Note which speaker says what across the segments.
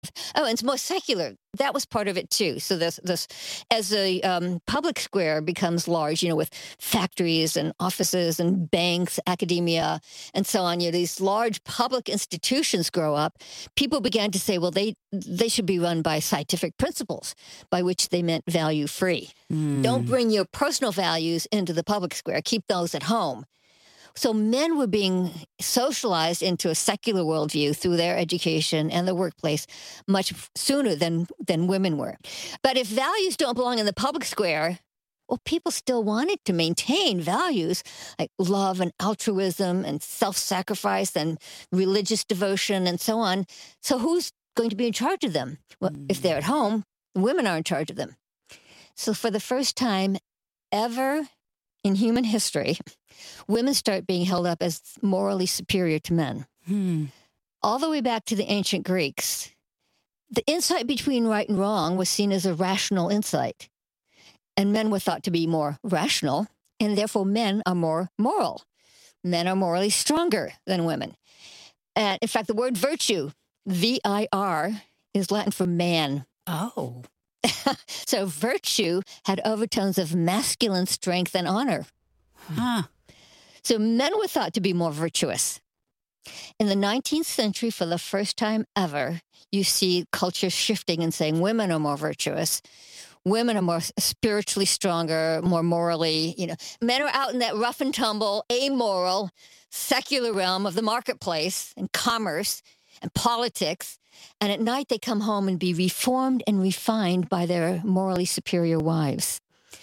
Speaker 1: Oh, and it's more secular. That was part of it too. So this as the public square becomes large, with factories and offices and banks, academia, and so on. These large public institutions grow up. People began to say, well, they should be run by scientific principles, by which they meant value free. Don't bring your personal values into the public square. Keep those at home. So men were being socialized into a secular worldview through their education and the workplace much sooner than women were. But if values don't belong in the public square, well, people still wanted to maintain values like love and altruism and self-sacrifice and religious devotion and so on. So who's going to be in charge of them? Well, if they're at home, women are in charge of them. So for the first time ever in human history, women start being held up as morally superior to men. All the way back to the ancient Greeks, the insight between right and wrong was seen as a rational insight. And men were thought to be more rational, and therefore men are more moral. Men are morally stronger than women. And in fact, the word virtue, V-I-R, is Latin for man.
Speaker 2: Oh.
Speaker 1: So virtue had overtones of masculine strength and honor.
Speaker 2: Huh.
Speaker 1: So men were thought to be more virtuous. In the 19th century, for the first time ever, you see culture shifting and saying women are more virtuous. Women are more spiritually stronger, more morally, Men are out in that rough and tumble, amoral, secular realm of the marketplace and commerce and politics. And at night, they come home and be reformed and refined by their morally superior wives.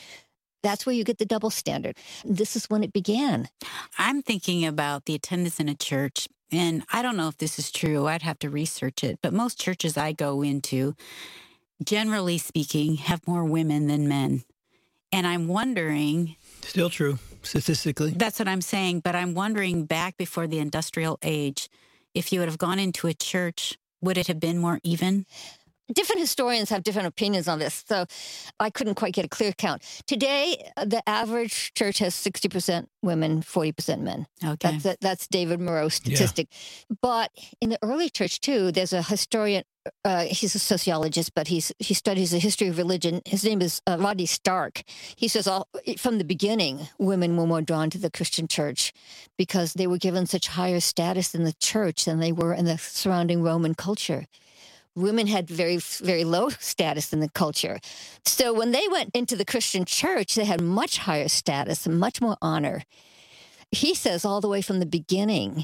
Speaker 1: That's where you get the double standard. This is when it began.
Speaker 2: I'm thinking about the attendance in a church, and I don't know if this is true. I'd have to research it. But most churches I go into, generally speaking, have more women than men. And I'm wondering...
Speaker 3: Still true, statistically.
Speaker 2: That's what I'm saying. But I'm wondering, back before the industrial age, if you would have gone into a church, would it have been more even?
Speaker 1: Different historians have different opinions on this, so I couldn't quite get a clear count. Today, the average church has 60% women, 40% men.
Speaker 2: Okay.
Speaker 1: That's David Moreau's statistic. Yeah. But in the early church, too, there's a historian, he's a sociologist, but he studies the history of religion. His name is Rodney Stark. He says from the beginning, women were more drawn to the Christian church because they were given such higher status in the church than they were in the surrounding Roman culture. Women had very, very low status in the culture. So when they went into the Christian church, they had much higher status and much more honor. He says all the way from the beginning,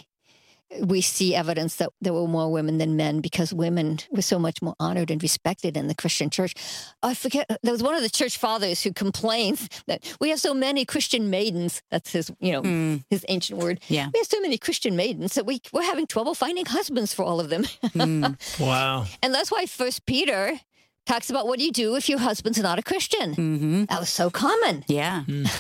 Speaker 1: we see evidence that there were more women than men because women were so much more honored and respected in the Christian church. I forget, there was one of the church fathers who complains that we have so many Christian maidens. That's his, his ancient word.
Speaker 2: Yeah.
Speaker 1: We have so many Christian maidens that we're having trouble finding husbands for all of them.
Speaker 3: Wow.
Speaker 1: And that's why First Peter talks about what do you do if your husband's not a Christian?
Speaker 2: Mm-hmm.
Speaker 1: That was so common.
Speaker 2: Yeah.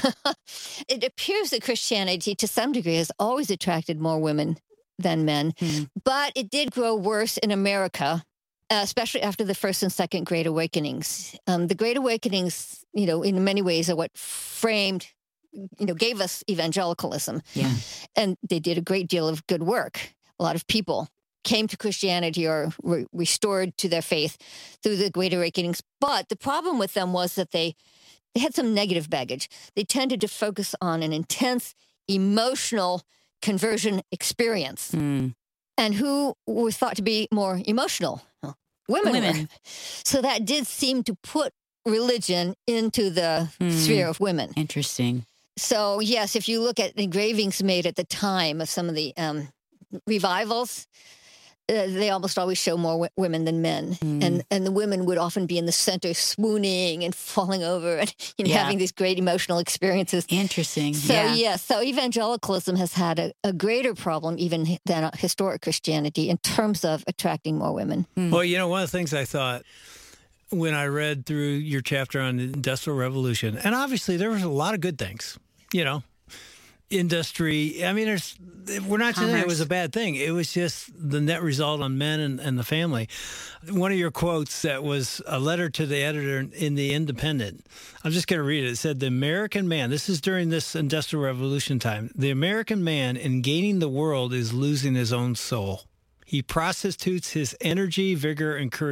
Speaker 1: It appears that Christianity, to some degree, has always attracted more women than men. But it did grow worse in America, especially after the First and Second Great Awakenings. The Great Awakenings, in many ways are what framed, gave us evangelicalism.
Speaker 2: Yeah.
Speaker 1: And they did a great deal of good work. A lot of people came to Christianity or were restored to their faith through the Great Awakenings. But the problem with them was that they had some negative baggage. They tended to focus on an intense, emotional conversion experience. And who were thought to be more emotional? Women. Were. So that did seem to put religion into the sphere of women.
Speaker 2: Interesting.
Speaker 1: So, yes, if you look at engravings made at the time of some of the revivals, they almost always show more women than men. And the women would often be in the center swooning and falling over and having these great emotional experiences.
Speaker 2: Interesting.
Speaker 1: So, so evangelicalism has had a greater problem even than historic Christianity in terms of attracting more women.
Speaker 3: Well, one of the things I thought when I read through your chapter on the Industrial Revolution, and obviously there was a lot of good things, industry. I mean, we're not saying it was a bad thing. It was just the net result on men and the family. One of your quotes that was a letter to the editor in The Independent. I'm just going to read it. It said, "The American man," this is during this Industrial Revolution time, "the American man in gaining the world is losing his own soul. He prostitutes his energy, vigor, and courage